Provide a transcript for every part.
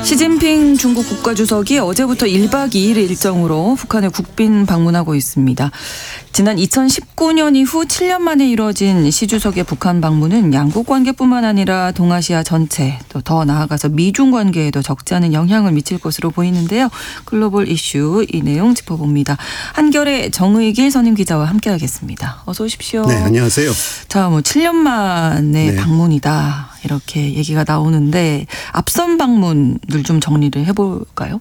시진핑 중국 국가주석이 어제부터 1박 2일 일정으로 북한에 국빈 방문하고 있습니다. 지난 2019년 이후 7년 만에 이뤄진 시 주석의 북한 방문은 양국 관계뿐만 아니라 동아시아 전체, 또 더 나아가서 미중 관계에도 적지 않은 영향을 미칠 것으로 보이는데요. 글로벌 이슈 이 내용 짚어봅니다. 한결의 정의길 선임 기자와 함께하겠습니다. 어서 오십시오. 네, 안녕하세요. 자, 7년 만에 방문이다 이렇게 얘기가 나오는데 앞선 방문을 좀 정리를 해볼까요?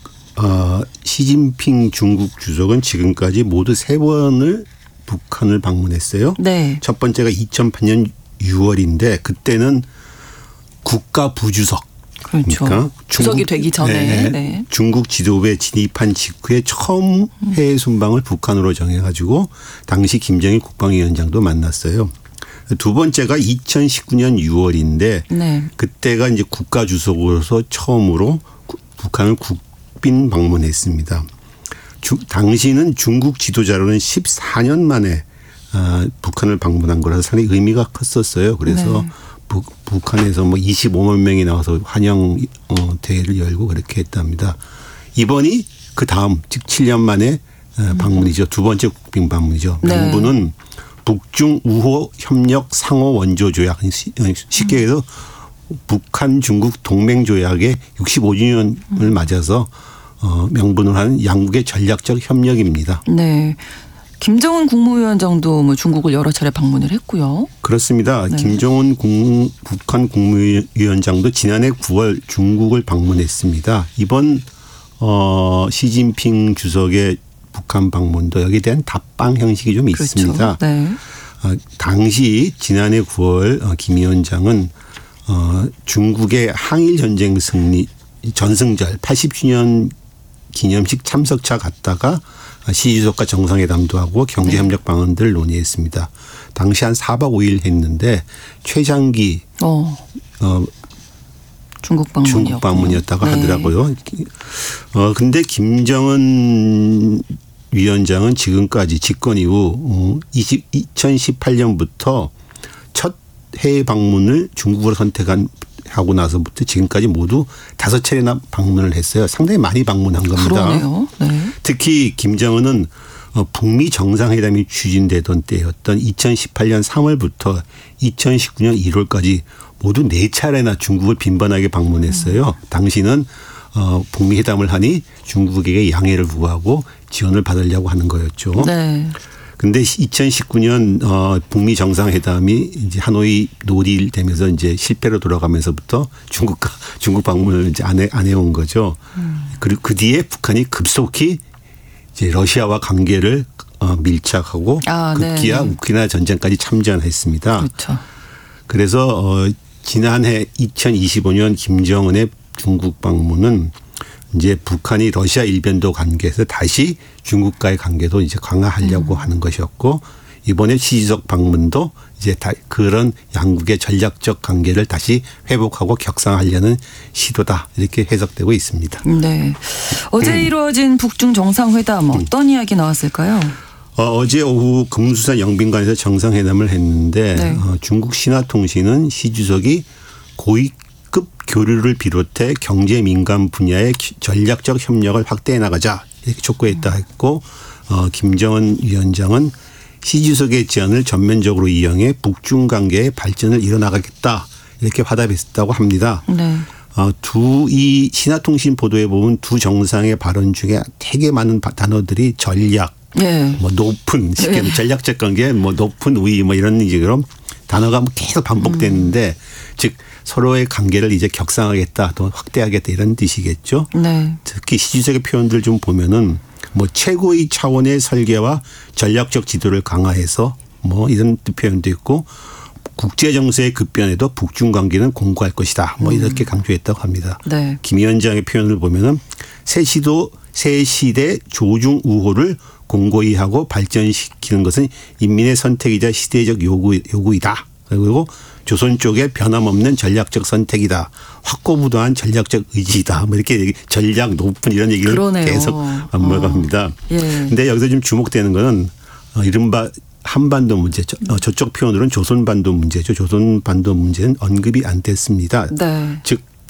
시진핑 중국 주석은 지금까지 모두 3번을 북한을 방문했어요. 네. 첫 번째가 2008년 6월인데 그때는 국가 부주석. 그렇죠. 그러니까 주석이 되기 전에. 네. 중국 지도부에 진입한 직후에 처음 해외 순방을 북한으로 정해가지고 당시 김정일 국방위원장도 만났어요. 두 번째가 2019년 6월인데 네. 그때가 이제 국가 주석으로서 처음으로 북한을 국빈 방문했습니다. 당시는 중국 지도자로는 14년 만에 북한을 방문한 거라서 상당히 의미가 컸었어요. 그래서 북한에서 25만 명이 나와서 환영 대회를 열고 그렇게 했답니다. 이번이 그 다음 즉 7년 만에 방문이죠. 두 번째 국빈 방문이죠. 명분은 북중 우호 협력 상호 원조 조약, 쉽게 해서 북한 중국 동맹 조약의 65주년을 맞아서 명분을 하는 양국의 전략적 협력입니다. 네. 김정은 국무위원장도 중국을 여러 차례 방문을 했고요. 그렇습니다. 네. 김정은 북한 국무위원장도 지난해 9월 중국을 방문했습니다. 이번 시진핑 주석의 북한 방문도 여기에 대한 답방 형식이 좀 그렇죠. 있습니다. 네. 당시 지난해 9월 김 위원장은 중국의 항일 전쟁 승리 전승절 80주년 기념식 참석차 갔다가 시 주석과 정상회담도 하고 경제협력 방안들을 논의했습니다. 당시 한 4박 5일 했는데 최장기 중국 방문이었다고 하더라고요. 근데 김정은 위원장은 지금까지 집권 이후 2018년부터 첫 해외 방문을 중국으로 선택하고 나서부터 지금까지 모두 5차례나 방문을 했어요. 상당히 많이 방문한 겁니다. 그러네요. 네. 특히 김정은은 북미 정상회담이 추진되던 때였던 2018년 3월부터 2019년 1월까지 모두 4차례나 중국을 빈번하게 방문했어요. 당시는 북미 회담을 하니 중국에게 양해를 구하고 지원을 받으려고 하는 거였죠. 네. 근데 2019년 북미 정상회담이 이제 하노이 노딜되면서 이제 실패로 돌아가면서부터 중국 방문을 이제 안 해온 거죠. 그리고 그 뒤에 북한이 급속히 이제 러시아와 관계를 밀착하고 급기야 우크라이나 전쟁까지 참전했습니다. 그렇죠. 그래서 지난해 2025년 김정은의 중국 방문은 이제 북한이 러시아 일변도 관계에서 다시 중국과의 관계도 이제 강화하려고 하는 것이었고 이번에 시 주석 방문도 이제 그런 양국의 전략적 관계를 다시 회복하고 격상하려는 시도다 이렇게 해석되고 있습니다. 네. 어제 이루어진 북중 정상회담 어떤 이야기 나왔을까요? 어제 오후 금수산 영빈관에서 정상회담을 했는데 중국 신화통신은 시 주석이 고위급 교류를 비롯해 경제 민감 분야의 전략적 협력을 확대해 나가자 이렇게 촉구했다 했고 김정은 위원장은 시 주석의 제안을 전면적으로 이용해 북중 관계의 발전을 이뤄나가겠다 이렇게 화답했다고 합니다. 네. 이 신화통신 보도에 보면 두 정상의 발언 중에 되게 많은 단어들이 전략, 높은 전략적 관계, 높은 우위 이런 식으로 단어가 계속 반복됐는데 즉 서로의 관계를 이제 격상하겠다, 또 확대하겠다 이런 뜻이겠죠. 네. 특히 시 주석의 표현들 좀 보면은 최고의 차원의 설계와 전략적 지도를 강화해서 이런 표현도 있고 국제 정세의 급변에도 북중 관계는 공고할 것이다. 이렇게 강조했다고 합니다. 네. 김 위원장의 표현을 보면은 새 시대 조중 우호를 공고히 하고 발전시키는 것은 인민의 선택이자 시대적 요구이다. 그리고 조선 쪽의 변함없는 전략적 선택이다. 확고부도한 전략적 의지다. 이렇게 전략 높은 이런 얘기를 계속 반복합니다. 그런데 여기서 좀 주목되는 거는 이른바 한반도 문제, 저쪽 표현으로는 조선반도 문제죠. 조선반도 문제는 언급이 안 됐습니다. 네. 즉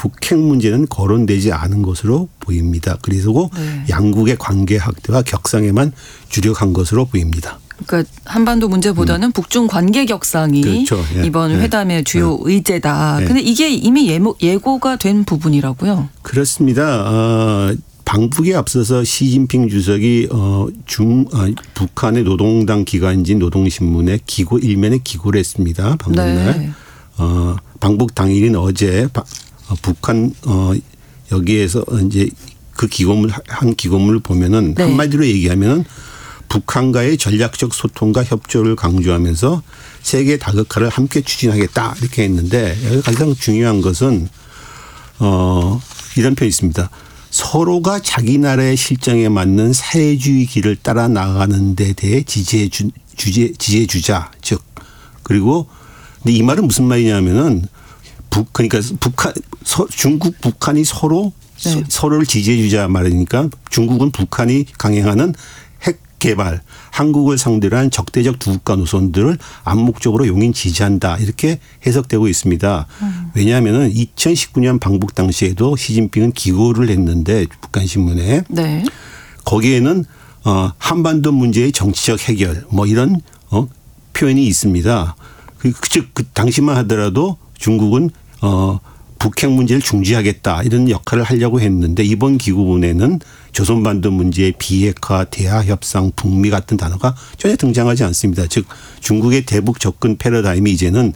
북핵 문제는 거론되지 않은 것으로 보입니다. 그리고 네. 양국의 관계 확대와 격상에만 주력한 것으로 보입니다. 그러니까 한반도 문제보다는 북중 관계 격상이 그렇죠. 예. 이번 회담의 주요 의제다. 그런데 이게 이미 예고가 된 부분이라고요? 그렇습니다. 방북에 앞서서 시진핑 주석이 북한의 노동당 기관지인 노동신문에 일면에 기고를 했습니다. 방북날. 네. 방북 당일인 어제 북한 여기에서 이제 그 기고문을 보면은 네. 한마디로 얘기하면은 북한과의 전략적 소통과 협조를 강조하면서 세계 다극화를 함께 추진하겠다 이렇게 했는데 여기 가장 중요한 것은 이런 표현이 있습니다. 서로가 자기 나라의 실정에 맞는 사회주의 길을 따라 나가는 데 대해 지지해 주자. 즉 그리고 근데 이 말은 무슨 말이냐면은 그러니까 중국 북한이 서로를 지지해 주자 말이니까 중국은 북한이 강행하는 핵 개발, 한국을 상대로 한 적대적 두 국가 노선들을 암묵적으로 용인 지지한다 이렇게 해석되고 있습니다. 왜냐하면은 2019년 방북 당시에도 시진핑은 기고를 했는데 북한 신문에 네. 거기에는 한반도 문제의 정치적 해결 뭐 이런 표현이 있습니다. 즉 그 당시만 하더라도 중국은 북핵 문제를 중지하겠다 이런 역할을 하려고 했는데 이번 기고문에는 조선반도 문제의 비핵화, 대화 협상, 북미 같은 단어가 전혀 등장하지 않습니다. 즉 중국의 대북 접근 패러다임이 이제는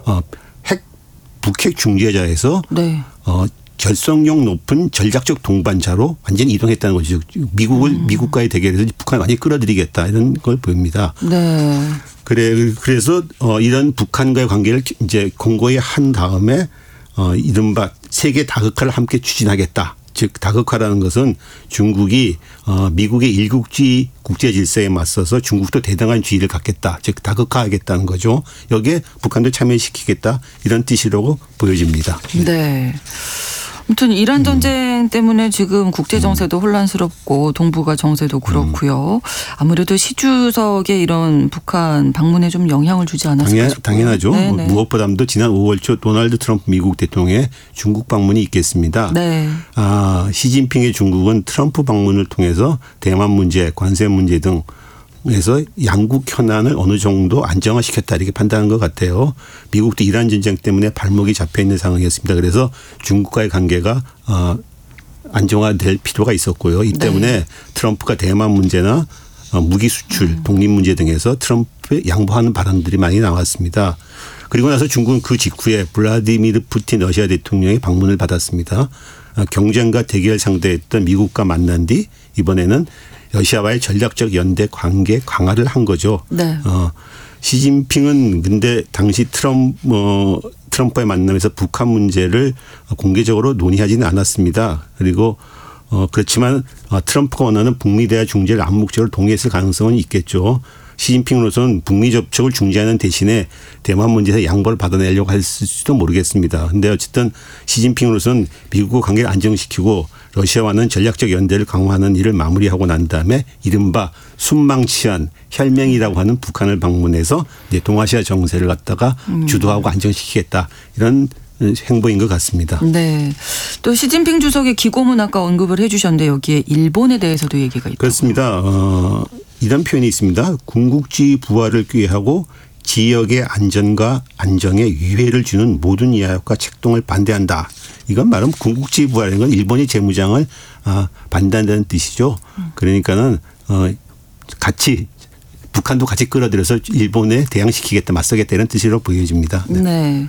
북핵 중재자에서 네. 결속력 높은 전략적 동반자로 완전히 이동했다는 거죠. 미국과의 대결에서 북한을 많이 끌어들이겠다 이런 걸 보입니다. 네. 그래서 이런 북한과의 관계를 이제 공고히 한 다음에 이른바 세계 다극화를 함께 추진하겠다. 즉 다극화라는 것은 중국이 미국의 일국주의 국제 질서에 맞서서 중국도 대등한 주의를 갖겠다. 즉 다극화하겠다는 거죠. 여기에 북한도 참여시키겠다. 이런 뜻이라고 보여집니다. 네. 아무튼 이란 전쟁 때문에 지금 국제 정세도 혼란스럽고 동북아 정세도 그렇고요. 아무래도 시 주석의 이런 북한 방문에 좀 영향을 주지 않았을까 싶어요. 당연하죠. 무엇보다도 지난 5월 초 도널드 트럼프 미국 대통령의 중국 방문이 있겠습니다. 네. 시진핑의 중국은 트럼프 방문을 통해서 대만 문제, 관세 문제 등 그래서 양국 현안을 어느 정도 안정화시켰다 이렇게 판단한 것 같아요. 미국도 이란 전쟁 때문에 발목이 잡혀 있는 상황이었습니다. 그래서 중국과의 관계가 안정화될 필요가 있었고요. 이 때문에 네. 트럼프가 대만 문제나 무기 수출, 독립 문제 등에서 트럼프에 양보하는 발언들이 많이 나왔습니다. 그리고 나서 중국은 그 직후에 블라디미르 푸틴 러시아 대통령의 방문을 받았습니다. 경쟁과 대결 상대했던 미국과 만난 뒤 이번에는 러시아와의 전략적 연대 관계 강화를 한 거죠. 네. 시진핑은 근데 당시 트럼프의 만남에서 북한 문제를 공개적으로 논의하지는 않았습니다. 그리고 그렇지만 트럼프가 원하는 북미 대화 중재를 암묵적으로 동의했을 가능성은 있겠죠. 시진핑으로서는 북미 접촉을 중재하는 대신에 대만 문제에서 양보를 받아내려고 할지도 모르겠습니다. 그런데 어쨌든 시진핑으로서는 미국과 관계를 안정시키고 러시아와는 전략적 연대를 강화하는 일을 마무리하고 난 다음에 이른바 순망치한 혈맹이라고 하는 북한을 방문해서 이제 동아시아 정세를 갖다가 주도하고 안정시키겠다 이런 행보인 것 같습니다. 네. 또 시진핑 주석의 기고문 아까 언급을 해 주셨는데 여기에 일본에 대해서도 얘기가 있다고요. 그렇습니다. 이런 표현이 있습니다. 군국주의 부활을 꾀하고 지역의 안전과 안정에 위해를 주는 모든 이하역과 책동을 반대한다. 이건 말은 군국주의 부활인 건 일본의 재무장을 반대한다는 뜻이죠. 그러니까는 같이 북한도 같이 끌어들여서 일본에 대항시키겠다, 맞서겠다 이런 뜻으로 보여집니다. 네. 네.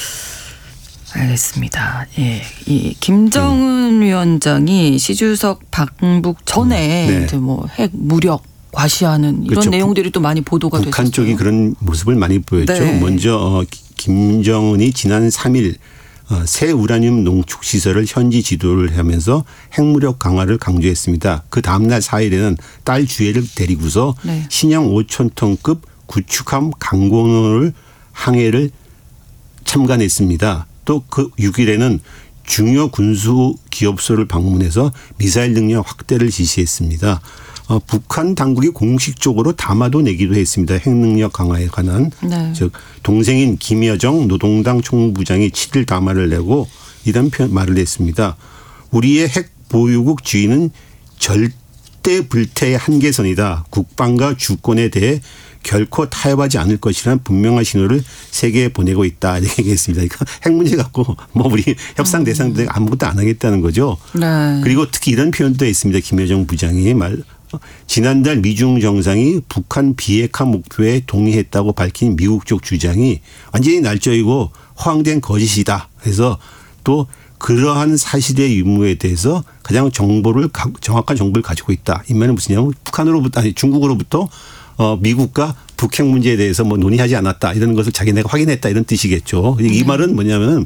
알겠습니다. 예, 이 김정은 위원장이 시 주석 방북 전에 이제 뭐 핵 무력 과시하는 이런 그렇죠. 내용들이 또 많이 보도가 됐었어요. 북한 쪽이 그런 모습을 많이 보였죠. 네. 먼저 김정은이 지난 3일 새 우라늄 농축 시설을 현지 지도를 하면서 핵무력 강화를 강조했습니다. 그 다음 날 4일에는 딸 주애를 데리고서 네. 신형 5,000톤급 구축함 강공호를 항해를 참관했습니다. 또 그 6일에는 중요 군수 기업소를 방문해서 미사일 능력 확대를 지시했습니다. 북한 당국이 공식적으로 담화도 내기도 했습니다. 핵 능력 강화에 관한. 네. 즉 동생인 김여정 노동당 총무부장이 7일 담화를 내고 이런 말을 했습니다. 우리의 핵 보유국 주의는 절대 불태의 한계선이다. 국방과 주권에 대해 결코 타협하지 않을 것이라는 분명한 신호를 세계에 보내고 있다. 이렇게 얘기했습니다. 그러니까 핵 문제 갖고 뭐 우리 협상 대상들 아무것도 안 하겠다는 거죠. 네. 그리고 특히 이런 표현도 있습니다. 김여정 부장이 지난달 미중 정상이 북한 비핵화 목표에 동의했다고 밝힌 미국 쪽 주장이 완전히 날조이고 허황된 거짓이다. 그래서 또 그러한 사실의 유무에 대해서 가장 정확한 정보를 가지고 있다. 이 말은 무슨냐면 중국으로부터 미국과 북핵 문제에 대해서 뭐 논의하지 않았다. 이런 것을 자기네가 확인했다. 이런 뜻이겠죠. 이 말은 뭐냐면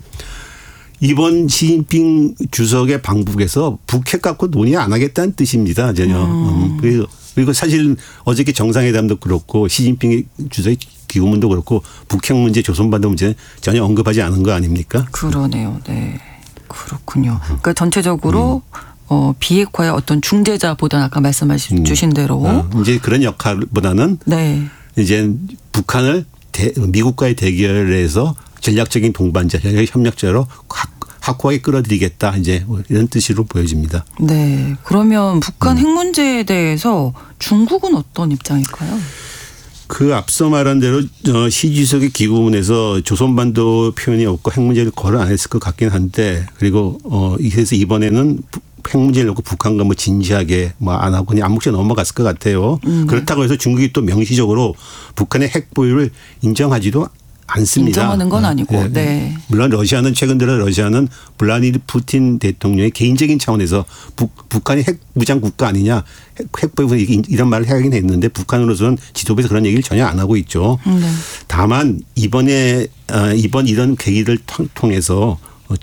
이번 시진핑 주석의 방북에서 북핵 갖고 논의 안 하겠다는 뜻입니다. 전혀. 그리고 사실 어저께 정상회담도 그렇고 시진핑 주석의 기고문도 그렇고 북핵 문제, 조선반도 문제는 전혀 언급하지 않은 거 아닙니까? 그러네요. 네. 그렇군요. 그러니까 전체적으로 비핵화의 어떤 중재자보다 아까 말씀하신 주신 대로 이제 그런 역할보다는 네. 이제 북한을 미국과의 대결에서 전략적인 동반자, 협력자로 확고하게 끌어들이겠다. 이제 이런 뜻으로 보여집니다. 네. 그러면 북한 핵 문제에 대해서 중국은 어떤 입장일까요? 그 앞서 말한 대로 시 주석의 기고문에서 조선반도 표현이 없고 핵 문제를 거론 안 했을 것 같긴 한데 그리고 그래서 이번에는 핵 문제를 놓고 북한과 뭐 진지하게 뭐 안 하고 그냥 암묵적으로 넘어갔을 것 같아요. 그렇다고 해서 중국이 또 명시적으로 북한의 핵 보유를 인정하지도 않습니다. 인정하는 건 아니고. 네. 물론 러시아는 최근 들어 러시아는 블라디미르 푸틴 대통령의 개인적인 차원에서 북한이 핵 무장 국가 아니냐 핵 보유 이런 말을 하긴 했는데 북한으로서는 지도부에서 그런 얘기를 전혀 안 하고 있죠. 네. 다만 이번 이런 계기를 통해서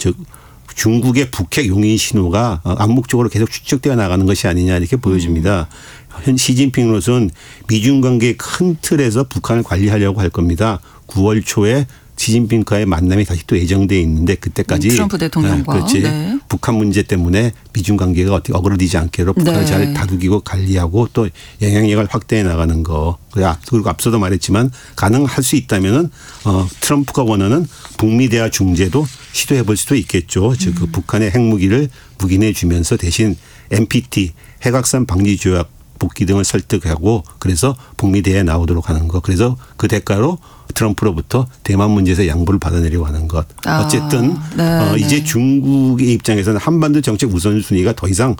중국의 북핵 용인 신호가 암묵적으로 계속 추적되어 나가는 것이 아니냐 이렇게 보여집니다. 현 시진핑으로서는 미중 관계의 큰 틀에서 북한을 관리하려고 할 겁니다. 9월 초에 시진핑과의 만남이 다시 또 예정돼 있는데 그때까지 트럼프 대통령과 그렇지. 네. 북한 문제 때문에 미중 관계가 어떻게 어그러지지 않게로 북한을 네. 잘 다독이고 관리하고 또 영향력을 확대해 나가는 거. 그리고 앞서도 말했지만 가능할 수 있다면은 트럼프가 원하는 북미 대화 중재도 시도해 볼 수도 있겠죠. 즉 그 북한의 핵무기를 묵인해 주면서 대신 NPT 핵확산 방지 조약 복귀 등을 설득하고 그래서 북미 대화에 나오도록 하는 것. 그래서 그 대가로 트럼프로부터 대만 문제에서 양보를 받아내려고 하는 것. 어쨌든 네, 이제 중국의 입장에서는 한반도 정책 우선순위가 더 이상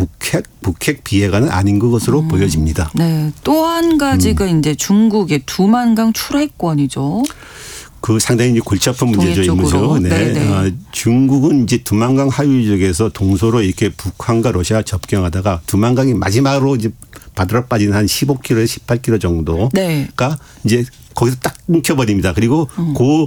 북핵 비핵화는 아닌 것으로 보여집니다. 네. 또 한 가지가 이제 중국의 두만강 출하권이죠. 그 상당히 이제 골치 아픈 문제죠. 쪽으로. 네. 중국은 이제 두만강 하류 지역에서 동서로 이렇게 북한과 러시아 접경하다가 두만강이 마지막으로 이제 바다로 빠진 한 15km, 18km 정도가 네. 이제 거기서 딱 끊겨버립니다. 그리고 그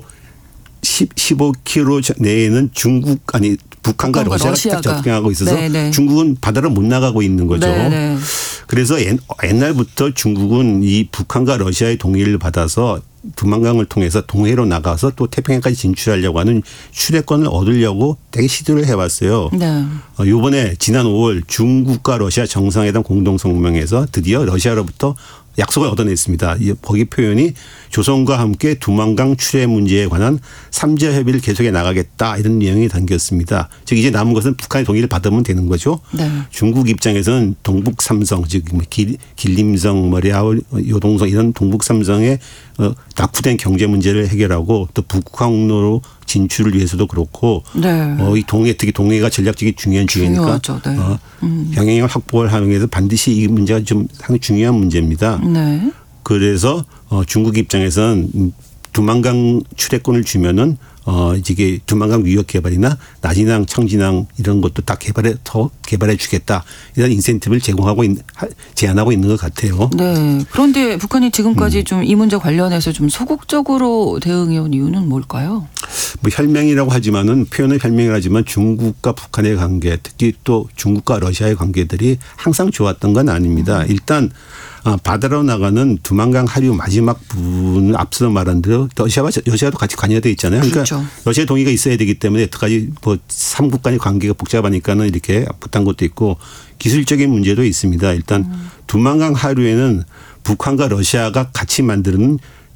15km 내에는 북한과 러시아가 딱 접경하고 있어서 네네. 중국은 바다로 못 나가고 있는 거죠. 네네. 그래서 옛날부터 중국은 이 북한과 러시아의 동의를 받아서 두만강을 통해서 동해로 나가서 또 태평양까지 진출하려고 하는 출애권을 얻으려고 되게 시도를 해왔어요. 네. 이번에 지난 5월 중국과 러시아 정상회담 공동성명에서 드디어 러시아로부터 약속을 얻어냈습니다. 거기 표현이 조선과 함께 두만강 출해 문제에 관한 3자 협의를 계속해 나가겠다 이런 내용이 담겼습니다. 즉 이제 남은 것은 북한의 동의를 받으면 되는 거죠. 네. 중국 입장에서는 동북 삼성 즉 길림성, 머리아울, 요동성 이런 동북 삼성의 낙후된 경제 문제를 해결하고 또 북항로로 진출을 위해서도 그렇고 네. 이 특히 동해가 전략적인 중요한 지역이니까 네. 병행을 확보를 하기 위해서 반드시 이 문제가 좀 상당히 중요한 문제입니다. 네. 그래서 중국 입장에서는 두만강 출애권을 주면은 이게 두만강 위협 개발이나 나진항, 청진항 이런 것도 다 개발해 주겠다 이런 인센티브를 제안하고 있는 것 같아요. 네. 그런데 북한이 지금까지 좀 이 문제 관련해서 좀 소극적으로 대응해온 이유는 뭘까요? 뭐 혈맹이라고 하지만은 표현은 혈맹이라지만 중국과 북한의 관계, 특히 또 중국과 러시아의 관계들이 항상 좋았던 건 아닙니다. 일단 바다로 나가는 두만강 하류 마지막 부분은 앞서 말한 대로 러시아도 같이 관여되어 있잖아요. 그러니까 그렇죠. 러시아 동의가 있어야 되기 때문에 여태까지 뭐 3국 간의 관계가 복잡하니까는 이렇게 못한 것도 있고 기술적인 문제도 있습니다. 일단 두만강 하류에는 북한과 러시아가 같이 만드는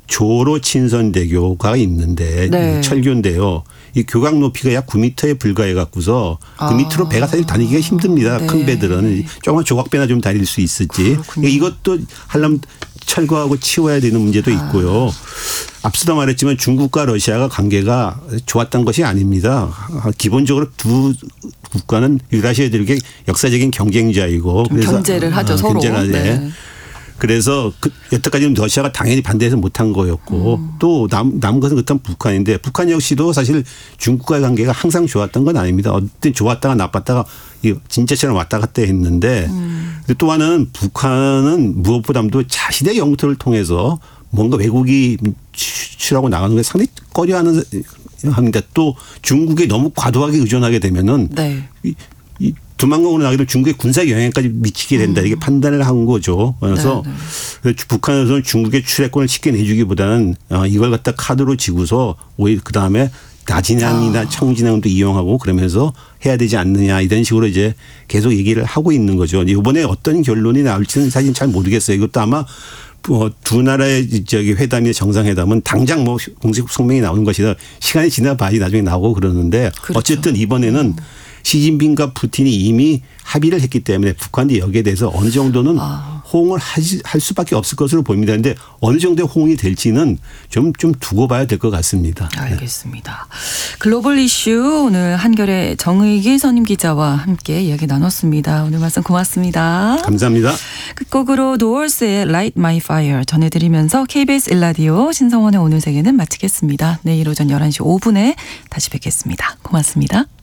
조로 친선대교가 있는데 네. 철교인데요. 이 교각 높이가 약 9m에 불과해 갖고서 그 밑으로 배가 사실 다니기가 힘듭니다. 네. 큰 배들은 조금만 조각배나 좀 다닐 수 있을지. 그러니까 이것도 하려면 철거하고 치워야 되는 문제도 있고요. 앞서도 말했지만 중국과 러시아가 관계가 좋았던 것이 아닙니다. 기본적으로 두 국가는 유라시아들에게 역사적인 경쟁자이고 그래서 견제를 하죠 서로. 네. 그래서 여태까지는 러시아가 당연히 반대해서 못한 거였고 또 남은 것은 그렇다면 북한인데 북한 역시도 사실 중국과의 관계가 항상 좋았던 건 아닙니다. 어떤 좋았다가 나빴다가 진짜처럼 왔다 갔다 했는데 또 하나는 북한은 무엇보다도 자신의 영토를 통해서 뭔가 외국이 수출하고 나가는 게 상당히 꺼려하는 합니다. 또 중국에 너무 과도하게 의존하게 되면은 네. 이 두만강으로 나가게 되면 중국의 군사 영향까지 미치게 된다. 이게 판단을 한 거죠. 그래서 북한에서는 중국의 출애권을 쉽게 내주기보다는 이걸 갖다 카드로 지고서 오히려 그다음에 나진항이나 청진항도 이용하고 그러면서 해야 되지 않느냐 이런 식으로 이제 계속 얘기를 하고 있는 거죠. 이번에 어떤 결론이 나올지는 사실 잘 모르겠어요. 이것도 아마 두 나라의 회담이나 정상회담은 당장 공식 성명이 나오는 것이라 시간이 지나봐야 나중에 나오고 그러는데 그렇죠. 어쨌든 이번에는 시진핑과 푸틴이 이미 합의를 했기 때문에 북한이 여기에 대해서 어느 정도는 호응을 할 수밖에 없을 것으로 보입니다. 그런데 어느 정도의 호응이 될지는 좀 두고 봐야 될 것 같습니다. 알겠습니다. 글로벌 이슈 오늘 한겨레 정의길 선임 기자와 함께 이야기 나눴습니다. 오늘 말씀 고맙습니다. 감사합니다. 끝곡으로 노얼스의 Light My Fire 전해드리면서 KBS 1라디오 신성원의 오늘 세계는 마치겠습니다. 내일 오전 11시 5분에 다시 뵙겠습니다. 고맙습니다.